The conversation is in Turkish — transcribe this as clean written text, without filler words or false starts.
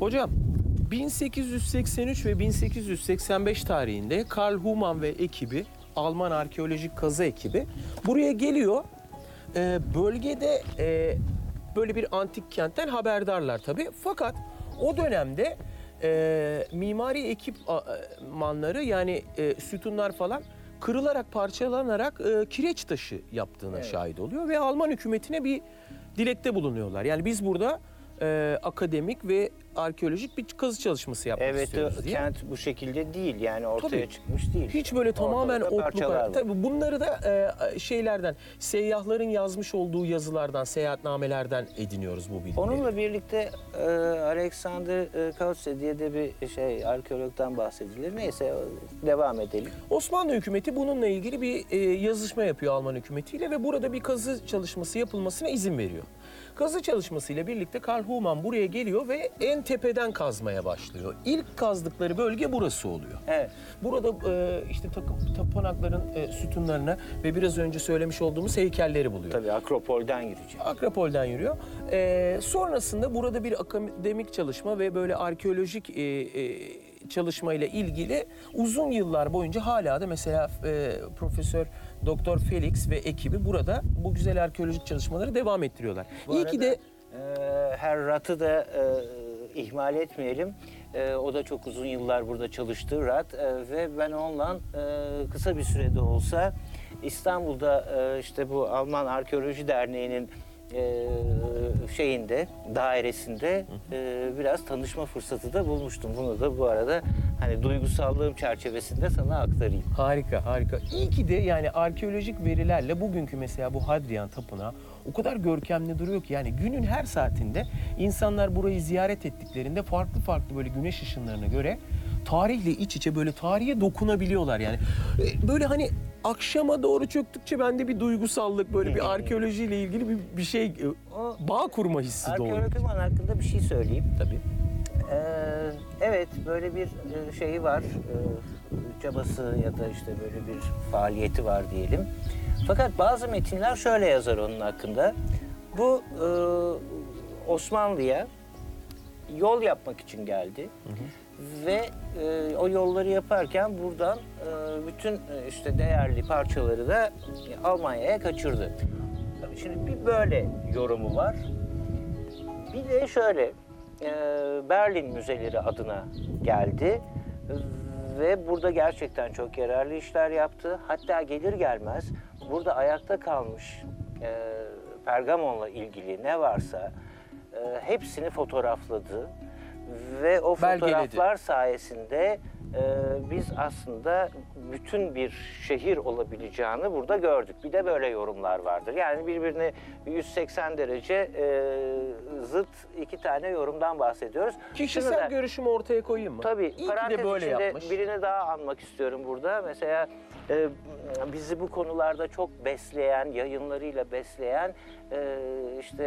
Hocam 1883 ve 1885 tarihinde Karl Humann ve ekibi, Alman arkeolojik kazı ekibi buraya geliyor. Bölgede böyle bir antik kentten haberdarlar tabii. Fakat o dönemde mimari ekipmanları yani sütunlar falan kırılarak, parçalanarak kireç taşı yaptığına şahit oluyor ve Alman hükümetine bir dilekte bulunuyorlar. Yani biz burada akademik ve arkeolojik bir kazı çalışması yapmak istiyoruz diye. Kent bu şekilde değil, yani ortaya çıkmış değil. Hiç böyle tamamen parçalar var. Tabii bunları da şeylerden, seyyahların yazmış olduğu yazılardan, seyahatnamelerden ediniyoruz bu bilgileri. Onunla birlikte Alexander Kautze diye de bir arkeologdan bahsedilir. Neyse devam edelim. Osmanlı hükümeti bununla ilgili bir yazışma yapıyor Alman hükümetiyle ve burada bir kazı çalışması yapılmasına izin veriyor. Kazı çalışmasıyla birlikte Karl Humann buraya geliyor ve en tepeden kazmaya başlıyor. İlk kazdıkları bölge burası oluyor. Evet. Burada işte tapınakların sütunlarına ve biraz önce söylemiş olduğumuz heykelleri buluyor. Tabii Akropol'den yürüyecek. Akropol'den yürüyor. Sonrasında burada bir akademik çalışma ve böyle arkeolojik çalışmayla ilgili uzun yıllar boyunca hala da mesela Profesör Doktor Felix ve ekibi burada bu güzel arkeolojik çalışmaları devam ettiriyorlar. İyi ki de Herr Rath'ı da ihmal etmeyelim. O da çok uzun yıllar burada çalıştı Rath ve ben onunla kısa bir sürede olsa İstanbul'da işte bu Alman Arkeoloji Derneği'nin dairesinde biraz tanışma fırsatı da bulmuştum. Bunu da bu arada hani duygusallığım çerçevesinde sana aktarayım. harika, harika. İyi ki de yani arkeolojik verilerle bugünkü mesela bu Hadrian Tapınağı o kadar görkemli duruyor ki yani günün her saatinde insanlar burayı ziyaret ettiklerinde farklı farklı böyle güneş ışınlarına göre tarihle iç içe böyle tarihe dokunabiliyorlar yani. Böyle hani akşama doğru çöktükçe bende bir duygusallık böyle bir arkeolojiyle ilgili bir şey bağ kurma hissi doğuyor. Arkeolog hakkında bir şey söyleyeyim. Tabii. Evet, böyle bir şeyi var, çabası ya da işte böyle bir faaliyeti var diyelim. Fakat bazı metinler şöyle yazar onun hakkında. Bu Osmanlı'ya yol yapmak için geldi. Ve o yolları yaparken buradan bütün işte değerli parçaları da Almanya'ya kaçırdı. Tabii şimdi bir böyle yorumu var. Bir de şöyle, Berlin Müzeleri adına geldi ve burada gerçekten çok yararlı işler yaptı. Hatta gelir gelmez burada ayakta kalmış Pergamon'la ilgili ne varsa hepsini fotoğrafladı ve o fotoğraflar sayesinde biz aslında bütün bir şehir olabileceğini burada gördük. Bir de böyle yorumlar vardır. Yani birbirine 180 derece zıt iki tane yorumdan bahsediyoruz. Kişisel görüşümü ortaya koyayım mı? Tabii. İyi Parantez ki de böyle içinde yapmış. birini daha anmak istiyorum burada. Mesela bizi bu konularda çok besleyen, yayınlarıyla besleyen işte